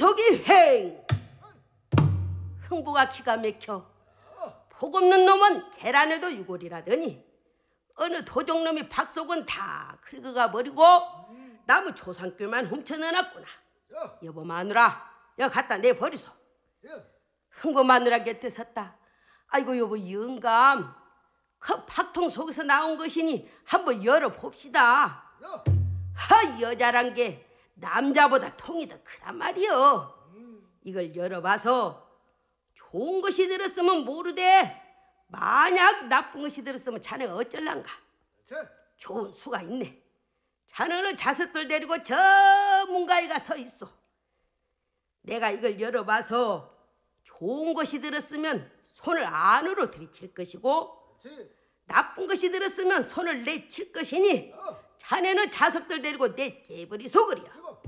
박통석이 행. 흥부가 기가 막혀. 복 없는 놈은 계란에도 유골이라더니 어느 도적놈이 박속은 다 긁어가 버리고 나무 조상귤만 훔쳐넣어놨구나. 여보 마누라, 여기 갖다 내버리소. 흥부 마누라 곁에 섰다. 아이고 여보 영감, 그 박통 속에서 나온 것이니 한번 열어봅시다. 하, 여자란 게 남자보다 통이 더 크단 말이여. 이걸 열어봐서 좋은 것이 들었으면 모르되 만약 나쁜 것이 들었으면 자네가 어쩔란가. 좋은 수가 있네. 자네는 자석들 데리고 저 문가에 가서 있어. 내가 이걸 열어봐서 좋은 것이 들었으면 손을 안으로 들이칠 것이고 나쁜 것이 들었으면 손을 내칠 것이니 자네는 자석들 데리고 내째버리 소그려.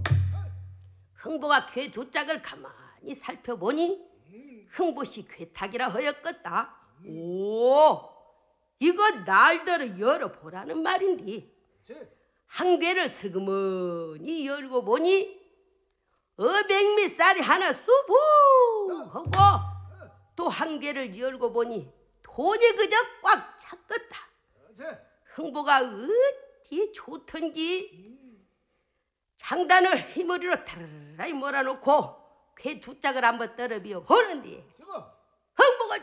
흥보가 괴 두 짝을 가만히 살펴보니 흥보씨 괴탁이라 허였겠다. 오, 이거 날더러 열어보라는 말인데 한 괴를 슬그머니 열고 보니 어백미 쌀이 하나 쏘부 하고 또 한 괴를 열고 보니 돈이 그저 꽉 찼겠다. 흥보가 어찌 좋던지 장단을 휘머리로 타르르 몰아놓고 괴 두 짝을 한번 떨어비어 보는데